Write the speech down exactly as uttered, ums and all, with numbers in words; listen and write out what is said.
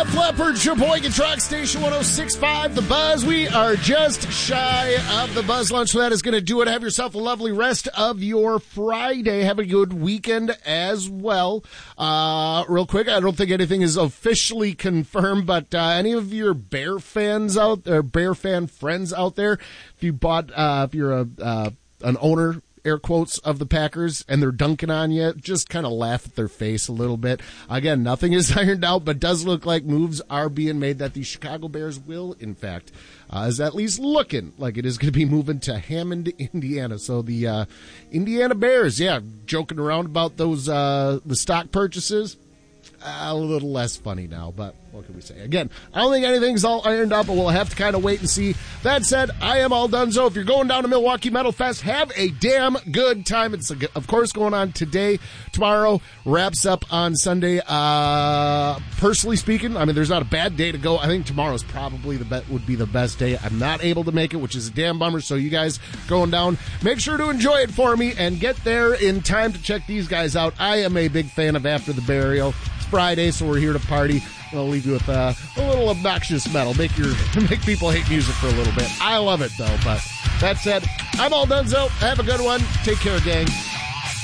Def Leppard, Sheboygan Truck Station one oh six point five, The Buzz. We are just shy of the Buzz Lunch, so that is going to do it. Have yourself a lovely rest of your Friday. Have a good weekend as well. Uh, real quick, I don't think anything is officially confirmed, but uh, any of your Bear fans out there, Bear fan friends out there, if you bought, uh, if you're a uh, an owner, air quotes, of the Packers, and they're dunking on you, just kind of laugh at their face a little bit. Again, nothing is ironed out, but does look like moves are being made that the Chicago Bears will, in fact, uh, is at least looking like it is going to be moving to Hammond, Indiana. So the uh, Indiana Bears, yeah, joking around about those uh, the stock purchases, uh, a little less funny now, but what can we say? Again, I don't think anything's all ironed out, but we'll have to kind of wait and see. That said, I am all done. So if you're going down to Milwaukee Metal Fest, have a damn good time. It's, of course, going on today. Tomorrow wraps up on Sunday. Uh, personally speaking, I mean, there's not a bad day to go. I think tomorrow's probably the be- would be the best day. I'm not able to make it, which is a damn bummer. So you guys going down, make sure to enjoy it for me and get there in time to check these guys out. I am a big fan of After the Burial. It's Friday, so we're here to party. I'll leave you with uh, a little obnoxious metal. Make your make people hate music for a little bit. I love it, though. But that said, I'm all done, so have a good one. Take care, gang.